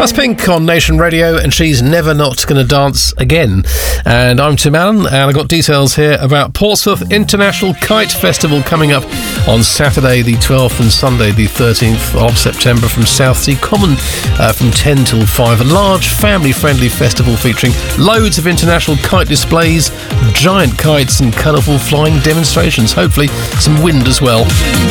That's Pink on Nation Radio, and she's never not going to dance again. And I'm Tim Allen, and I've got details here about Portsmouth International Kite Festival coming up on Saturday the 12th and Sunday the 13th of September from Southsea Common from 10 till 5. A large family-friendly festival featuring loads of international kite displays, giant kites and colourful flying demonstrations. Hopefully some wind as well.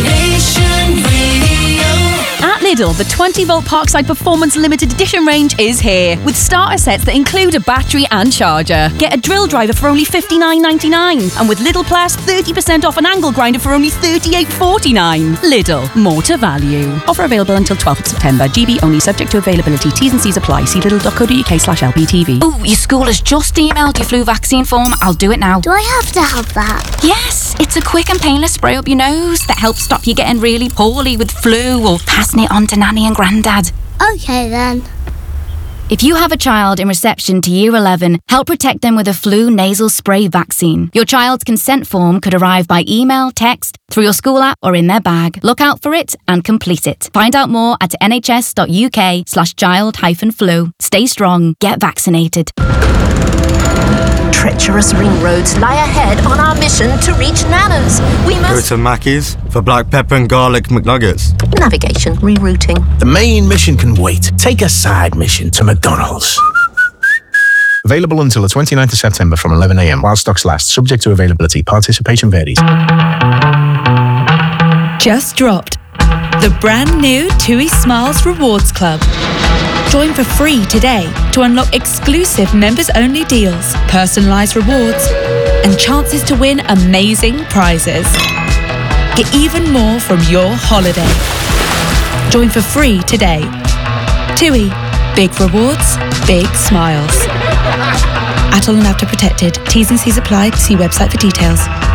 At Lidl, the 20-volt Parkside Performance Limited Edition range is here, with starter sets that include a battery and charger. Get a drill driver for only $59.99, and with Lidl Plus, 30% off an angle grinder for only $38.49. Lidl, more to value. Offer available until 12th of September. GB only, subject to availability. T's and C's apply. See lidl.co.uk/LBTV. Oh, your school has just emailed your flu vaccine form. I'll do it now. Do I have to have that? Yes, it's a quick and painless spray up your nose that helps stop you getting really poorly with flu or passing it on to Nanny and Grandad. Okay then. If you have a child in reception to Year 11, help protect them with a flu nasal spray vaccine. Your child's consent form could arrive by email, text, through your school app or in their bag. Look out for it and complete it. Find out more at nhs.uk/child-flu. Stay strong, get vaccinated. Treacherous ring roads lie ahead on our mission to reach Nana's. We Go must... to Mackey's for black pepper and garlic McNuggets. Navigation, rerouting. The main mission can wait. Take a side mission to McDonald's. Available until the 29th of September from 11 a.m. while stocks last. Subject to availability. Participation varies. Just dropped. The brand new TUI Smiles Rewards Club. Join for free today to unlock exclusive members-only deals, personalised rewards, and chances to win amazing prizes. Get even more from your holiday. Join for free today. TUI. Big rewards, big smiles. Atoll and After Protected. T's and C's apply. See website for details.